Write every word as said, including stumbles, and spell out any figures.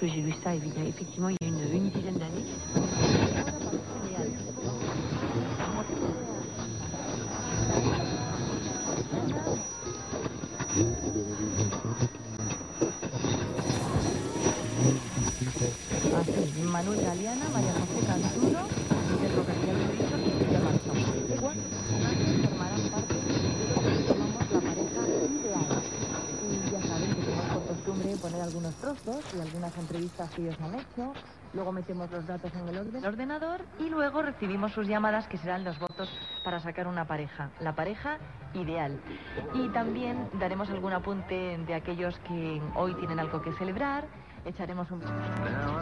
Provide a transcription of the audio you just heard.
que j'ai vu ça, évidemment, effectivement, il y a une, une dizaine d'années. Así, Manuel Galeana, María José Cantudo, Pedro García Luiso y Silvia Marzón. Cuatro personajes formarán parte de lo que llamamos la pareja ideal. Y ya saben que tenemos por costumbre poner algunos trozos y algunas entrevistas que ellos han hecho. Luego metemos los datos en el orden- ordenador y luego recibimos sus llamadas, que serán los votos para sacar una pareja, la pareja ideal. Y también daremos algún apunte de aquellos que hoy tienen algo que celebrar, echaremos un...